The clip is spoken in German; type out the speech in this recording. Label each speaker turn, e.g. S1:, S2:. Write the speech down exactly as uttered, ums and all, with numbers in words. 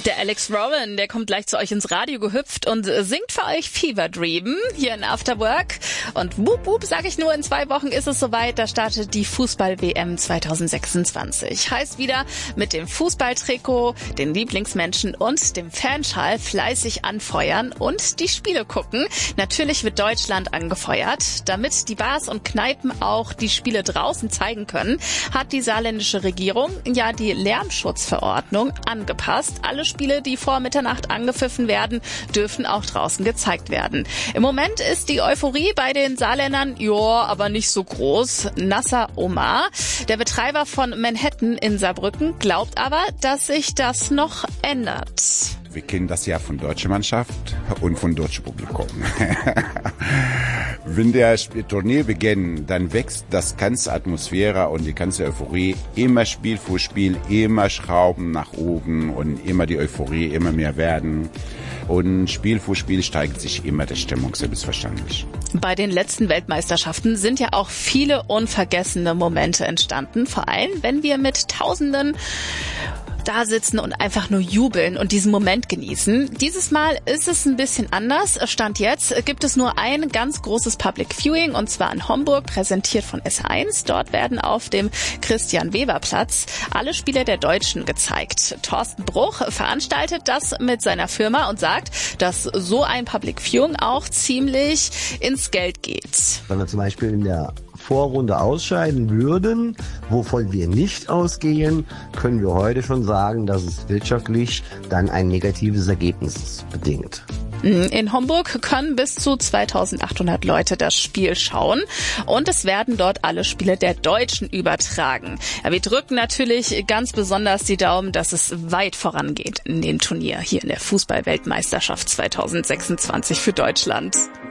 S1: Der Alex Warren, der kommt gleich zu euch ins Radio gehüpft und singt für euch Fever Dream hier in After Work. Und wup wup, sag ich nur, in zwei Wochen ist es soweit, da startet die Fußball-W M zwanzig sechsundzwanzig. Heißt wieder mit dem Fußballtrikot, den Lieblingsmenschen und dem Fanschal fleißig anfeuern und die Spiele gucken. Natürlich wird Deutschland angefeuert. Damit die Bars und Kneipen auch die Spiele draußen zeigen können, hat die saarländische Regierung ja die Lärmschutzverordnung angepasst. Alle Spiele, die vor Mitternacht angepfiffen werden, dürfen auch draußen gezeigt werden. Im Moment ist die Euphorie bei den Saarländern, ja, aber nicht so groß. Nasser Omar, der Betreiber von Manhattan in Saarbrücken, glaubt aber, dass sich das noch ändert.
S2: Wir kennen das ja von deutscher Mannschaft und von deutschem Publikum. Wenn der Turnier beginnt, dann wächst das ganze Atmosphäre und die ganze Euphorie. Immer Spiel für Spiel, immer Schrauben nach oben und immer die Euphorie immer mehr werden. Und Spiel für Spiel steigt sich immer die Stimmung, selbstverständlich.
S1: Bei den letzten Weltmeisterschaften sind ja auch viele unvergessene Momente entstanden. Vor allem, wenn wir mit Tausenden da sitzen und einfach nur jubeln und diesen Moment genießen. Dieses Mal ist es ein bisschen anders. Stand jetzt gibt es nur ein ganz großes Public Viewing und zwar in Homburg, präsentiert von S eins. Dort werden auf dem Christian-Weber-Platz alle Spiele der Deutschen gezeigt. Thorsten Bruch veranstaltet das mit seiner Firma und sagt, dass so ein Public Viewing auch ziemlich ins Geld geht.
S3: Wenn wir zum Beispiel in der Vorrunde ausscheiden würden, wovon wir nicht ausgehen, können wir heute schon sagen, dass es wirtschaftlich dann ein negatives Ergebnis bedingt.
S1: In Homburg können bis zu zweitausendachthundert Leute das Spiel schauen und es werden dort alle Spiele der Deutschen übertragen. Ja, wir drücken natürlich ganz besonders die Daumen, dass es weit vorangeht in dem Turnier hier in der Fußball-Weltmeisterschaft zwanzig sechsundzwanzig für Deutschland.